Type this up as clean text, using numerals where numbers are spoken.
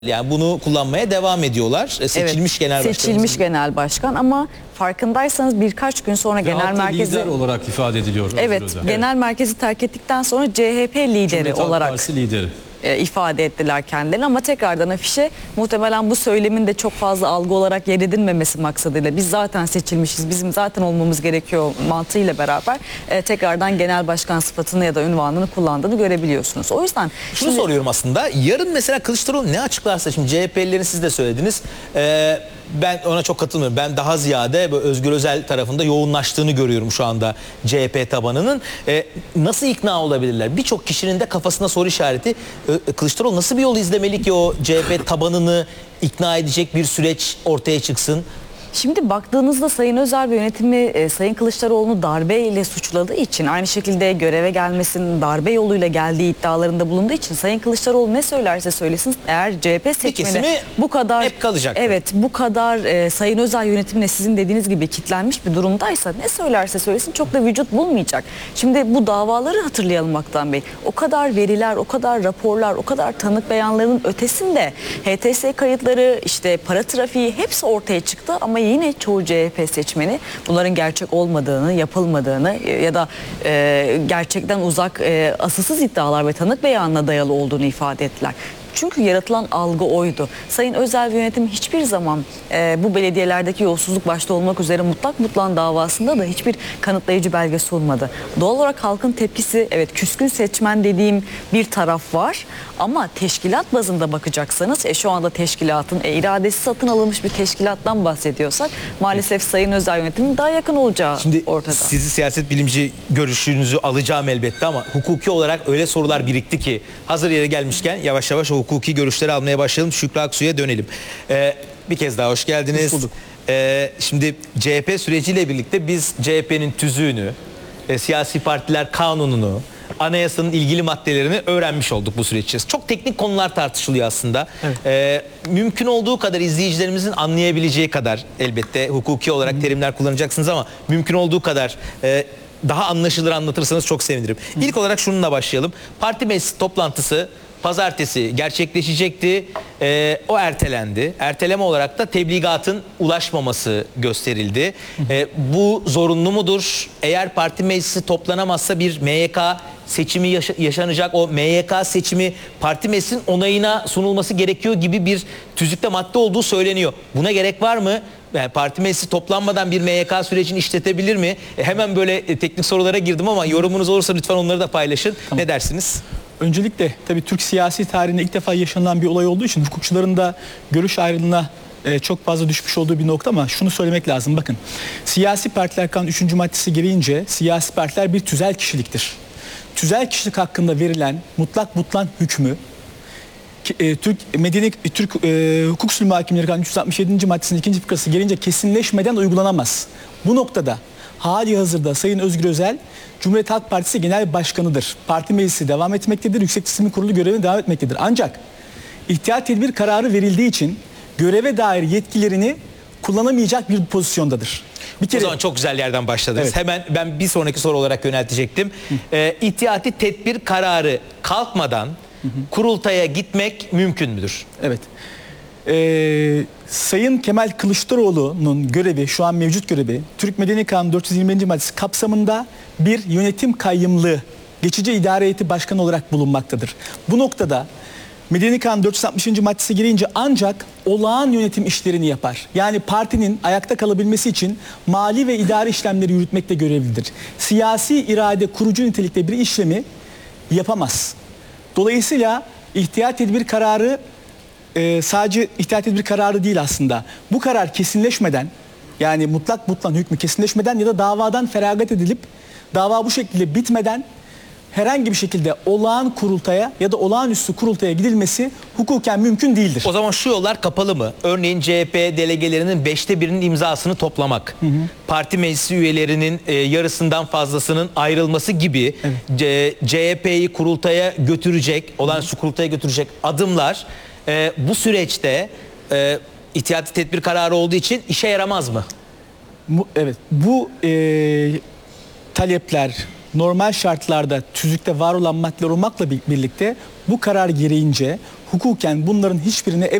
Yani bunu kullanmaya devam ediyorlar. Seçilmiş genel başkan. Seçilmiş genel başkan ama farkındaysanız birkaç gün sonra genel merkezi lider olarak ifade ediliyor. Evet, genel merkezi terk ettikten sonra CHP lideri Cumhuriyet Halk olarak Partisi lideri. ifade ettiler kendilerini ama tekrardan afişe muhtemelen bu söylemin de çok fazla algı olarak yer edinmemesi maksadıyla biz zaten seçilmişiz, bizim zaten olmamız gerekiyor mantığıyla beraber tekrardan genel başkan sıfatını ya da ünvanını kullandığını görebiliyorsunuz. O yüzden şunu soruyorum aslında, yarın mesela Kılıçdaroğlu ne açıklarsa, şimdi CHP'lilerin siz de söylediniz, ben ona çok katılmıyorum. Ben daha ziyade böyle Özgür Özel tarafında yoğunlaştığını görüyorum şu anda CHP tabanının. Nasıl ikna olabilirler? Birçok kişinin de kafasında soru işareti. Kılıçdaroğlu nasıl bir yol izlemeli ki o CHP tabanını ikna edecek bir süreç ortaya çıksın? Şimdi baktığınızda Sayın Özel ve yönetimi Sayın Kılıçdaroğlu'nu darbeyle suçladığı için, aynı şekilde göreve gelmesinin darbe yoluyla geldiği iddialarında bulunduğu için Sayın Kılıçdaroğlu ne söylerse söylesin, eğer CHP seçmeni bu kadar hep kalacak. Evet, bu kadar Sayın Özel yönetimine sizin dediğiniz gibi kitlenmiş bir durumdaysa ne söylerse söylesin çok da vücut bulmayacak. Şimdi bu davaları hatırlayalım Aktan Bey. O kadar veriler, o kadar raporlar, o kadar tanık beyanlarının ötesinde HTS kayıtları, işte para trafiği hepsi ortaya çıktı ama yine çoğu CHP seçmeni bunların gerçek olmadığını, yapılmadığını ya da gerçekten uzak asılsız iddialar ve tanık beyanına dayalı olduğunu ifade ettiler. Çünkü yaratılan algı oydu. Sayın Özel yönetim hiçbir zaman bu belediyelerdeki yolsuzluk başta olmak üzere mutlak mutlan davasında da hiçbir kanıtlayıcı belge sunmadı. Doğal olarak halkın tepkisi, evet, küskün seçmen dediğim bir taraf var ama teşkilat bazında bakacaksanız şu anda teşkilatın iradesi satın alınmış bir teşkilattan bahsediyorsak maalesef Sayın Özel yönetimin daha yakın olacağı şimdi ortada. Sizi siyaset bilimci görüşünüzü alacağım elbette ama hukuki olarak öyle sorular birikti ki hazır yere gelmişken yavaş yavaş o hukuki görüşleri almaya başlayalım. Şükrü Aksu'ya dönelim. Bir kez daha hoş geldiniz. Hoş bulduk. Şimdi CHP süreciyle birlikte biz CHP'nin tüzüğünü, siyasi partiler kanununu, anayasanın ilgili maddelerini öğrenmiş olduk bu süreç içerisinde. Çok teknik konular tartışılıyor aslında. Evet. Mümkün olduğu kadar izleyicilerimizin anlayabileceği kadar, elbette hukuki olarak terimler kullanacaksınız ama mümkün olduğu kadar daha anlaşılır anlatırsanız çok sevinirim. İlk olarak şununla başlayalım. Parti meclisi toplantısı pazartesi gerçekleşecekti. O ertelendi. Erteleme olarak da tebligatın ulaşmaması gösterildi. Bu zorunlu mudur? Eğer parti meclisi toplanamazsa bir MYK seçimi yaşanacak. O MYK seçimi parti meclisinin onayına sunulması gerekiyor gibi bir tüzükte madde olduğu söyleniyor. Buna gerek var mı? Yani parti meclisi toplanmadan bir MYK sürecini işletebilir mi? Hemen böyle teknik sorulara girdim ama yorumunuz olursa lütfen onları da paylaşın. Tamam. Ne dersiniz? Öncelikle tabii Türk siyasi tarihinde ilk defa yaşanılan bir olay olduğu için hukukçuların da görüş ayrılığına çok fazla düşmüş olduğu bir nokta ama şunu söylemek lazım. Bakın, siyasi partiler kanunu 3. maddesi gereğince siyasi partiler bir tüzel kişiliktir. Tüzel kişilik hakkında verilen mutlak mutlan hükmü Türk Hukuk Usulü Muhakemleri Kanunu 367. maddesinin 2. fıkrası gelince kesinleşmeden uygulanamaz. Bu noktada hali hazırda Sayın Özgür Özel Cumhuriyet Halk Partisi Genel Başkanı'dır. Parti meclisi devam etmektedir. Yüksek Seçim Kurulu görevine devam etmektedir. Ancak ihtiyat tedbir kararı verildiği için göreve dair yetkilerini kullanamayacak bir pozisyondadır. O zaman çok güzel yerden başladınız. Evet. Hemen ben bir sonraki soru olarak yöneltecektim. İhtiyati tedbir kararı kalkmadan kurultaya gitmek mümkün müdür? Evet. Sayın Kemal Kılıçdaroğlu'nun görevi, şu an mevcut görevi, Türk Medeni Kanunu 420. maddesi kapsamında bir yönetim kayyımlığı, geçici idare heyeti başkanı olarak bulunmaktadır. Bu noktada Medeni Kanun 460. maddesi gereğince ancak olağan yönetim işlerini yapar. Yani partinin ayakta kalabilmesi için mali ve idari işlemleri yürütmekte görevlidir. Siyasi irade kurucu nitelikte bir işlemi yapamaz. Dolayısıyla ihtiyat tedbir kararı sadece ihtiyat tedbir kararı değil aslında. Bu karar kesinleşmeden, yani mutlak mutlan hükmü kesinleşmeden ya da davadan feragat edilip dava bu şekilde bitmeden herhangi bir şekilde olağan kurultaya ya da olağanüstü kurultaya gidilmesi hukuken mümkün değildir. O zaman şu yollar kapalı mı? Örneğin CHP delegelerinin 1/5'inin imzasını toplamak, parti meclisi üyelerinin yarısından fazlasının ayrılması gibi, evet, CHP'yi kurultaya götürecek, olağanüstü kurultaya götürecek adımlar bu süreçte ihtiyati tedbir kararı olduğu için işe yaramaz mı? Evet, bu talepler normal şartlarda tüzükte var olan maddeler olmakla birlikte bu karar gereğince hukuken bunların hiçbirine